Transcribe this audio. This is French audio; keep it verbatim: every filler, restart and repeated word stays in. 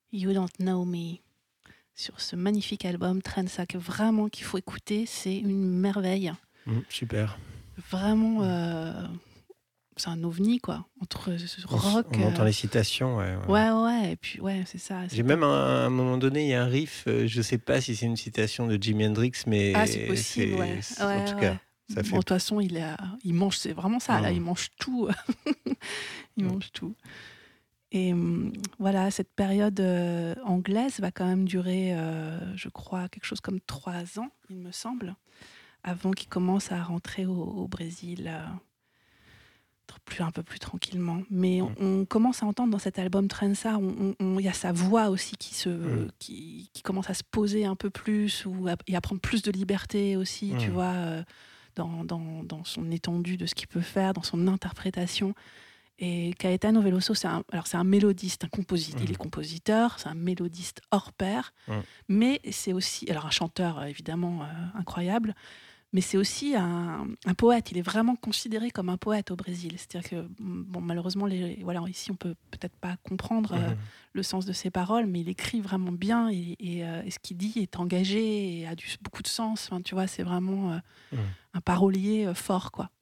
You Don't Know Me, sur ce magnifique album Trenza, que vraiment qu'il faut écouter, c'est une merveille. Mmh, super. Vraiment, euh, c'est un ovni, quoi, entre rock... On, on entend euh... les citations, ouais. Ouais, ouais, ouais, et puis, ouais, c'est ça. J'ai même, un, à un moment donné, il y a un riff, euh, je sais pas si c'est une citation de Jimi Hendrix, mais ah, c'est possible, c'est, ouais. c'est- ouais en tout ouais. cas, ça Bon, fait... de toute façon, il, a, il mange, c'est vraiment ça, Mmh. là, il mange tout. il Mmh. mange tout. Et hum, voilà, cette période euh, anglaise va quand même durer, euh, je crois, quelque chose comme trois ans, il me semble, avant qu'il commence à rentrer au, au Brésil, euh, plus, un peu plus tranquillement. Mais on, on commence à entendre dans cet album Trenza, il y a sa voix aussi qui, se, Mmh. qui, qui commence à se poser un peu plus ou à, et à prendre plus de liberté aussi, Mmh. tu vois, euh, dans, dans, dans son étendue de ce qu'il peut faire, dans son interprétation. Et Caetano Veloso, c'est un, alors c'est un mélodiste, un compositeur. Mmh. Il est compositeur, c'est un mélodiste hors pair, Mmh. mais c'est aussi, alors un chanteur évidemment euh, incroyable, mais c'est aussi un, un poète. Il est vraiment considéré comme un poète au Brésil. C'est-à-dire que, bon, malheureusement, les, voilà, ici on peut peut-être pas comprendre euh, Mmh. le sens de ses paroles, mais il écrit vraiment bien et, et, euh, et ce qu'il dit est engagé et a du, beaucoup de sens. Enfin, tu vois, c'est vraiment euh, Mmh. un parolier euh, fort, quoi.